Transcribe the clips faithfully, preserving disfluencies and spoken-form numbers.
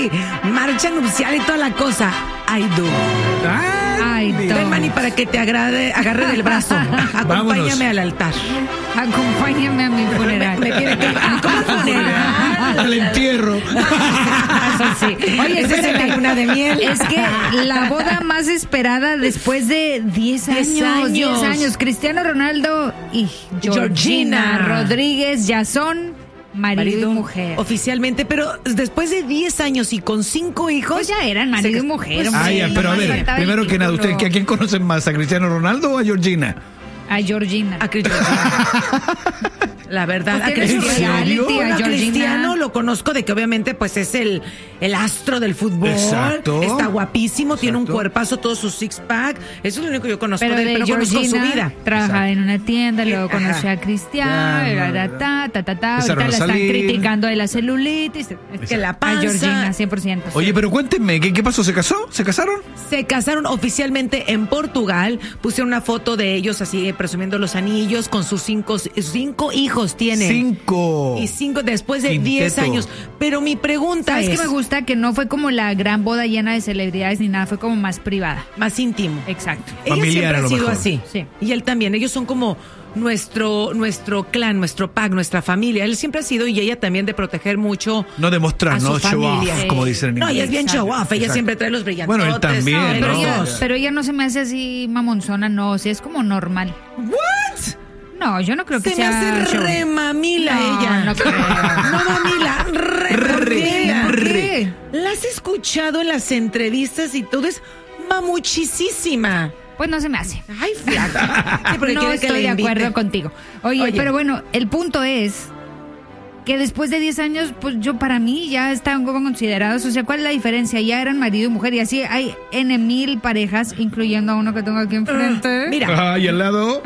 sí, marcha nupcial y toda la cosa. I do. Ay, Ven, Manny, para que te agrade, agarre del brazo. Acompáñame Vámonos. al altar. Acompáñame a mi funeral. Me, me tiene que... ¿Cómo funeral? Al entierro. Eso sí. Oye, Esa es espérate. la luna de miel. Es que la boda más esperada después de diez años. Diez años. diez años. Cristiano Ronaldo y Georgina, Georgina Rodríguez ya son marido, Marido y mujer. Oficialmente, pero después de diez años y con cinco hijos... Pues ya eran marido se- y mujer. Pues hombre. Ah, ya, pero a Nomás ver, faltaba el primero que nada, título. ¿usted, ¿a quién conocen más? ¿A Cristiano Ronaldo o a Georgina? A Georgina. A Cristiano. La verdad, Pues a tiene su Cristiano, reality, a Bueno, a Georgina. Cristiano lo conozco de que obviamente pues es el, el astro del fútbol. Exacto. Está guapísimo, tiene un Exacto. cuerpazo, todo su six pack. Eso es lo único que yo conozco Pero de él, de pero conozco su Georgina vida. trabaja Exacto. en una tienda, luego Ajá. conoció a Cristiano, Ya, ta, no, ta, ta, ta, ta. Empezaron Ahorita a la están salir. criticando de la celulitis. Es Que la a panza. Georgina, cien por ciento. Oye, pero cuéntenme, ¿qué, qué pasó? ¿Se casó? ¿Se casaron? Se casaron oficialmente en Portugal. Pusieron una foto de ellos así eh, presumiendo los anillos con sus cinco, cinco hijos tienen. Cinco. Y cinco después de Quinteto. diez años. Pero mi pregunta ¿Sabes es qué me gusta? Que no fue como la gran boda llena de celebridades ni nada, fue como más privada. más íntimo. Exacto. Ella Familiar, siempre a ha lo sido mejor. así. Sí. Y él también. Ellos son como nuestro nuestro clan, nuestro pack, nuestra familia. Él siempre ha sido y ella también de proteger mucho No demostrar, a su no show familia. off, como dicen en No, ella inglés. es bien Exacto. show off. Ella Exacto. siempre trae los brillantes. Bueno, él también, Pero, ¿no? ella, Los- pero ella no se me hace así mamonzona, no, sí es como normal. ¿What? No, yo no creo que Se me sea hace show. re mamila No, ella. no creo. No mamila, re Re, mamila. ¿Por qué? La has escuchado en las entrevistas y todo es mamuchisísima. Pues no se me hace. Ay, flaca. Sí, porque No quiere que estoy la de invite. acuerdo contigo. Oye, Oye. pero bueno, el punto es que después de diez años, pues yo para mí ya están como considerados. O sea, ¿cuál es la diferencia? Ya eran marido y mujer y así hay N mil parejas, incluyendo a uno que tengo aquí enfrente. Ah, Mira, Ah, y al lado.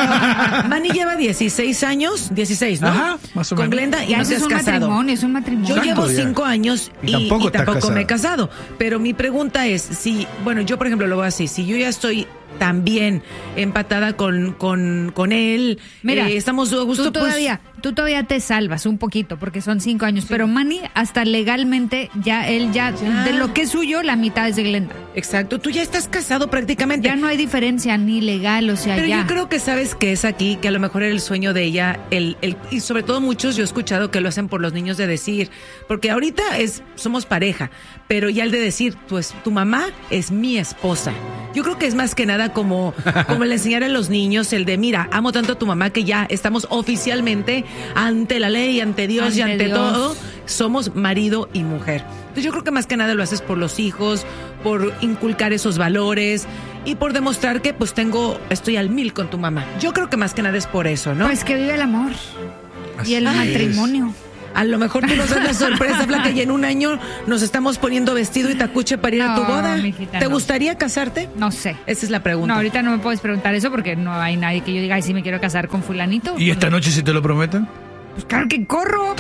Manny lleva dieciséis años, dieciséis, ¿no? Ajá, más o Con menos. Glenda y Ya no eso te es has un casado. matrimonio, es un matrimonio. Yo Exacto, llevo ya. cinco años Y y, tampoco y estás tampoco me he casada. casado. Pero mi pregunta es, si, bueno, yo por ejemplo lo veo así, si yo ya estoy también empatada con, con, con él, Mira, eh, estamos a gusto, tú pues, todavía, tú todavía te salvas un poquito porque son cinco años, pero Manny hasta legalmente ya él ya, Ya. de lo que es suyo la mitad es de Glenda. exacto, tú ya estás casado prácticamente. Ya no hay diferencia ni legal, o sea, Pero ya. yo creo que sabes que es aquí, que a lo mejor era el sueño de ella, el, el, y sobre todo muchos yo he escuchado que lo hacen por los niños de decir, porque ahorita es somos pareja, pero ya el de decir, pues tu mamá es mi esposa. Yo creo que es más que nada como, como el enseñar a los niños el de, mira, amo tanto a tu mamá que ya estamos oficialmente ante la ley, ante Dios y Ante ante Dios. todo, somos marido y mujer. Entonces yo creo que más que nada lo haces por los hijos, por inculcar esos valores y por demostrar que pues tengo, estoy al mil con tu mamá. Yo creo que más que nada es por eso, ¿no? Pues que vive el amor Así y el es. matrimonio. A lo mejor tú nos das la sorpresa, Flaca, y en un año nos estamos poniendo vestido y tacuche para ir a tu No, boda. mijita, ¿Te no. gustaría casarte? No sé. Esa es la pregunta. No, ahorita no me puedes preguntar eso porque no hay nadie que yo diga, ay, sí me quiero casar con fulanito. ¿Y esta noche si te lo prometen? Pues claro que corro.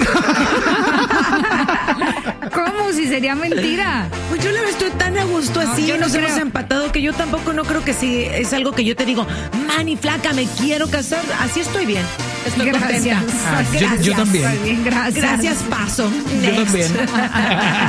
¿Cómo? Si sería mentira. Pues yo la verdad estoy tan a gusto No, así, yo no nos hemos creo. empatado que yo tampoco no creo que si es algo que yo te digo, Manny, Flaca, me quiero casar. Así estoy bien. Estoy Gracias. contenta. Ah, yo- yo Gracias. también. Está bien, gracias. Gracias, paso. Yo Next. también.